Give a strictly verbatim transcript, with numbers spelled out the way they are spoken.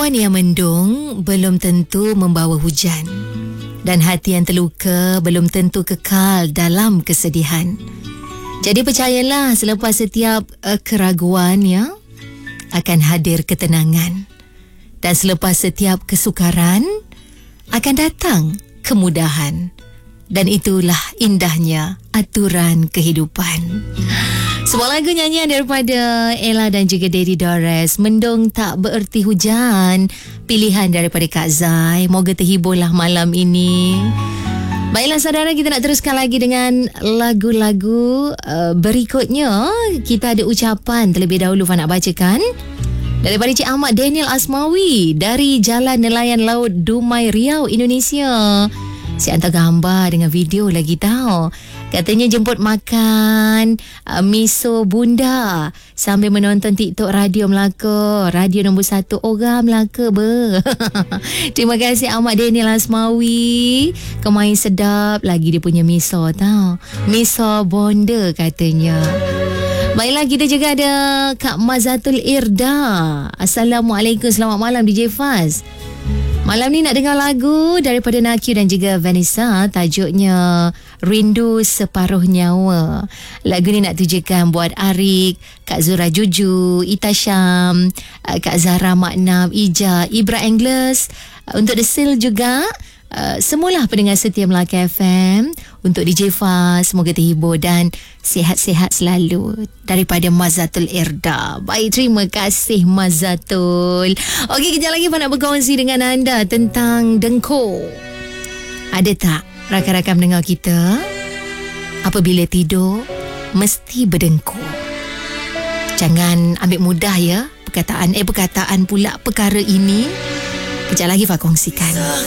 Awan yang mendung belum tentu membawa hujan, dan hati yang terluka belum tentu kekal dalam kesedihan. Jadi percayalah, selepas setiap uh, keraguan ya, akan hadir ketenangan. Dan selepas setiap kesukaran akan datang kemudahan. Dan itulah indahnya aturan kehidupan. Sebuah lagu nyanyian daripada Ella dan juga Daddy Dores, Mendung Tak Bererti Hujan, pilihan daripada Kak Zai. Moga terhiburlah malam ini. Baiklah saudara, kita nak teruskan lagi dengan lagu-lagu uh, berikutnya. Kita ada ucapan terlebih dahulu Fah nak bacakan daripada Cik Ahmad Daniel Asmawi dari Jalan Nelayan Laut Dumai Riau, Indonesia. Si hantar gambar dengan video lagi tahu. Katanya jemput makan uh, miso bunda sambil menonton TikTok Radio Melaka. Radio nombor satu orang Melaka ber. Terima kasih Ahmad Daniel Asmawi. Kemain sedap lagi dia punya miso tahu. Miso bonda katanya. Baiklah, kita juga ada Kak Mazatul Irda. Assalamualaikum, selamat malam D J Faz. Malam ni nak dengar lagu daripada Nakyu dan juga Vanessa, tajuknya Rindu Separuh Nyawa. Lagu ni nak tujukan buat Arik, Kak Zura Juju, Ita Syam, Kak Zahra Maknam, Ija, Ibra Angles, untuk The Seal juga. Uh, semualah pendengar setia Melaka F M, untuk D J Faz, semoga terhibur dan sihat-sihat selalu daripada Mazatul Irda. Baik, terima kasih Mazatul. Okey, kejap lagi Faz nak berkongsi dengan anda tentang dengkur. Ada tak rakan-rakan mendengar kita apabila tidur mesti berdengkur? Jangan ambil mudah ya perkataan eh perkataan pula perkara ini. Kejap lagi Faz kongsikan.